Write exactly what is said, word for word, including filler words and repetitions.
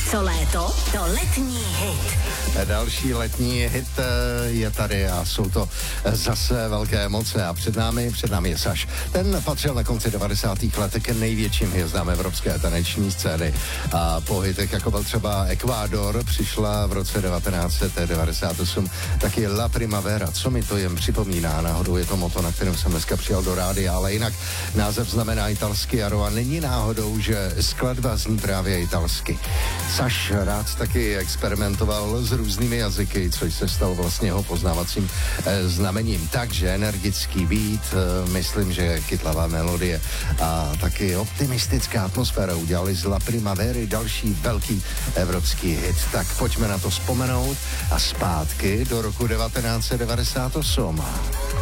Co léto, to letní hit. Další letní hit je tady a jsou to zase velké emoce a před námi, před námi je Saš. Ten patřil na konci devadesátých let k největším hvězdám evropské taneční scény a po hitech, jako byl třeba Ekvádor, přišla v roce devatenáct set devadesát osm taky La Primavera. Co mi to jen připomíná, náhodou je to moto, na kterém jsem dneska přijel do rádia, ale jinak název znamená italský jaro a není náhodou, že skladba zní právě italsky. Saš rád taky experimentoval s různými jazyky, což se stalo vlastně jeho poznávacím eh, znamením. Takže energický beat, eh, myslím, že kytlavá melodie a taky optimistická atmosféra udělali z La Primavery další velký evropský hit. Tak pojďme na to vzpomenout a zpátky do roku devatenáct set devadesát osm.